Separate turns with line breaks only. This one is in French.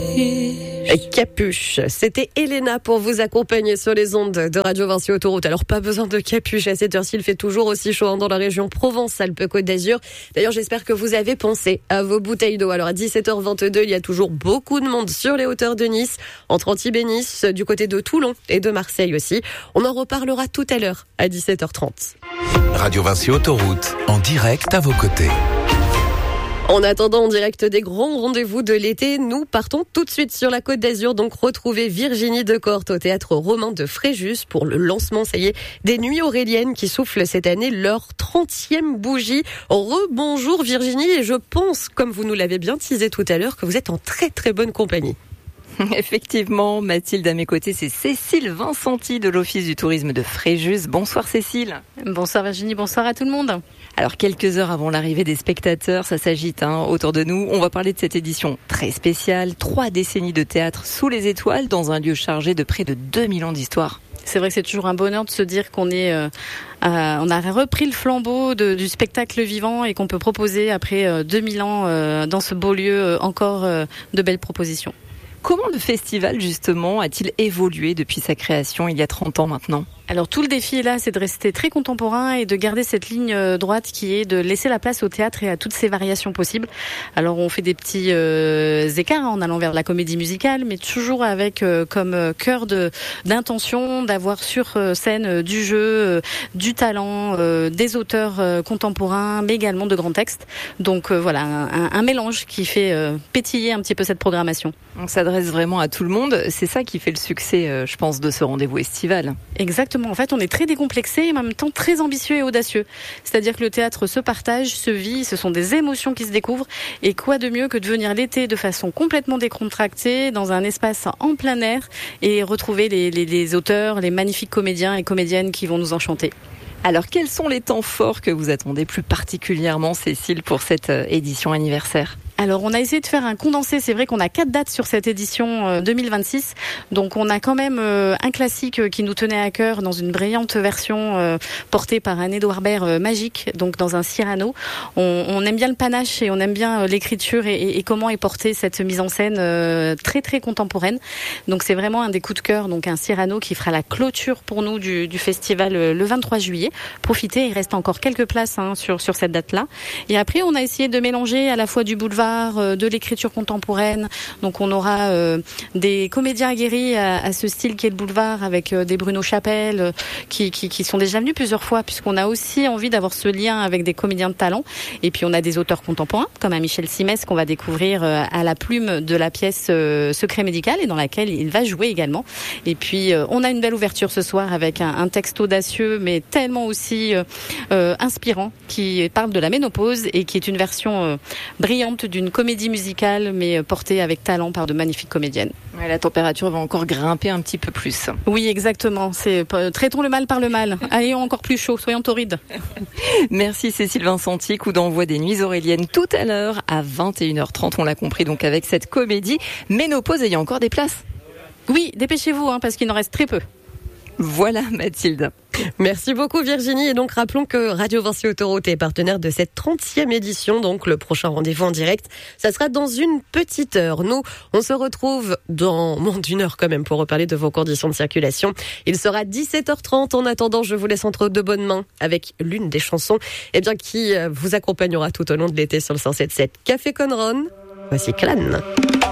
Capuche, c'était Elena pour vous accompagner sur les ondes de Radio Vinci Autoroute. Alors pas besoin de capuche à cette heure-ci, il fait toujours aussi chaud dans la région Provence-Alpes-Côte d'Azur. D'ailleurs j'espère que vous avez pensé à vos bouteilles d'eau. Alors à 17h22, il y a toujours beaucoup de monde sur les hauteurs de Nice, entre Antibes et Nice, du côté de Toulon et de Marseille aussi. On en reparlera tout à l'heure à 17h30.
Radio Vinci Autoroute, en direct à vos côtés.
En attendant, en direct des grands rendez-vous de l'été, nous partons tout de suite sur la Côte d'Azur. Donc, retrouver Virginie Decorte au Théâtre Romain de Fréjus pour le lancement, ça y est, des Nuits Auréliennes qui soufflent cette année leur 30e bougie. Rebonjour Virginie, et je pense, comme vous nous l'avez bien teasé tout à l'heure, que vous êtes en très très bonne compagnie.
Effectivement, Mathilde, à mes côtés, c'est Cécile Vincenti de l'Office du tourisme de Fréjus. Bonsoir Cécile.
Bonsoir Virginie, bonsoir à tout le monde.
Alors, quelques heures avant l'arrivée des spectateurs, ça s'agite autour de nous. On va parler de cette édition très spéciale. 3 décennies de théâtre sous les étoiles dans un lieu chargé de près de 2000 ans d'histoire.
C'est vrai que c'est toujours un bonheur de se dire qu'on on a repris le flambeau du spectacle vivant et qu'on peut proposer après 2000 ans dans ce beau lieu encore de belles propositions.
Comment le festival, justement, a-t-il évolué depuis sa création il y a 30 ans maintenant ?
Alors tout le défi là, c'est de rester très contemporain et de garder cette ligne droite qui est de laisser la place au théâtre et à toutes ses variations possibles. Alors on fait des petits écarts en allant vers la comédie musicale, mais toujours avec comme cœur d'intention d'avoir sur scène du jeu, du talent, des auteurs contemporains, mais également de grands textes. Donc voilà, un mélange qui fait pétiller un petit peu cette programmation.
On s'adresse vraiment à tout le monde. C'est ça qui fait le succès, je pense, de ce rendez-vous estival.
Exactement. En fait, on est très décomplexé et en même temps très ambitieux et audacieux. C'est-à-dire que le théâtre se partage, se vit, ce sont des émotions qui se découvrent. Et quoi de mieux que de venir l'été de façon complètement décontractée, dans un espace en plein air et retrouver les auteurs, les magnifiques comédiens et comédiennes qui vont nous enchanter.
Alors, quels sont les temps forts que vous attendez plus particulièrement, Cécile, pour cette édition anniversaire ?
Alors, on a essayé de faire un condensé. C'est vrai qu'on a 4 dates sur cette édition 2026. Donc, on a quand même un classique qui nous tenait à cœur dans une brillante version portée par un Édouard Baird magique, donc dans un Cyrano. On aime bien le panache et on aime bien l'écriture et comment est portée cette mise en scène très, très contemporaine. Donc, c'est vraiment un des coups de cœur. Donc, un Cyrano qui fera la clôture pour nous du festival le 23 juillet. Profitez, il reste encore quelques places sur cette date-là. Et après, on a essayé de mélanger à la fois du boulevard, de l'écriture contemporaine. Donc on aura des comédiens aguerris à ce style qui est le boulevard, avec des Bruno Chapelle qui sont déjà venus plusieurs fois, puisqu'on a aussi envie d'avoir ce lien avec des comédiens de talent. Et puis on a des auteurs contemporains comme un Michel Simès qu'on va découvrir à la plume de la pièce Secret médical, et dans laquelle il va jouer également. Et puis on a une belle ouverture ce soir avec un texte audacieux mais tellement aussi inspirant, qui parle de la ménopause et qui est une version brillante d'une comédie musicale, mais portée avec talent par de magnifiques comédiennes.
Ouais, la température va encore grimper un petit peu plus.
Oui, exactement. Traitons le mal par le mal. Ayons encore plus chaud, soyons torrides.
Merci Cécile Vincenti. Coup d'envoi des Nuits Auréliennes tout à l'heure à 21h30. On l'a compris, donc avec cette comédie Ménopause. Et il y a encore des places.
Oui, dépêchez-vous, parce qu'il en reste très peu.
Voilà Mathilde.
Merci beaucoup Virginie. Et donc rappelons que Radio Vinci Autoroute est partenaire de cette 30e édition. Donc le prochain rendez-vous en direct, ça sera dans une petite heure. Nous, on se retrouve dans moins d'une heure quand même pour reparler de vos conditions de circulation. Il sera 17h30. En attendant, je vous laisse entre de bonnes mains avec l'une des chansons qui vous accompagnera tout au long de l'été sur le 107.7 Café Conron. Voici Clan.